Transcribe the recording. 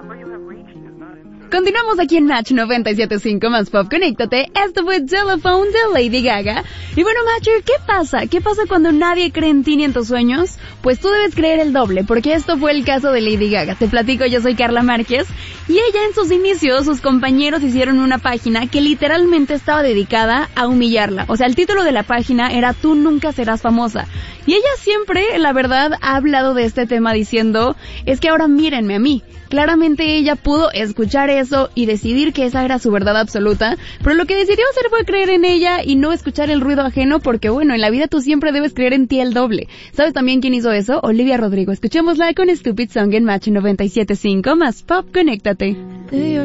Continuamos aquí en Match 97.5 más Pop, conéctate. Esto fue Telephone de Lady Gaga. Y bueno, Matcher, ¿qué pasa? ¿Qué pasa cuando nadie cree en ti ni en tus sueños? Pues tú debes creer el doble, porque esto fue el caso de Lady Gaga. Te platico, yo soy Carla Márquez, y ella en sus inicios, sus compañeros hicieron una página que literalmente estaba dedicada a humillarla. O sea, el título de la página era Tú nunca serás famosa. Y ella siempre, la verdad, ha hablado de este tema diciendo, es que ahora mírenme a mí. Claramente ella pudo escuchar eso y decidir que esa era su verdad absoluta, pero lo que decidió hacer fue creer en ella y no escuchar el ruido ajeno, porque bueno, en la vida tú siempre debes creer en ti el doble. ¿Sabes también quién hizo eso? Olivia Rodrigo. Escuchémosla con Stupid Song en Match 97.5 más Pop, conéctate.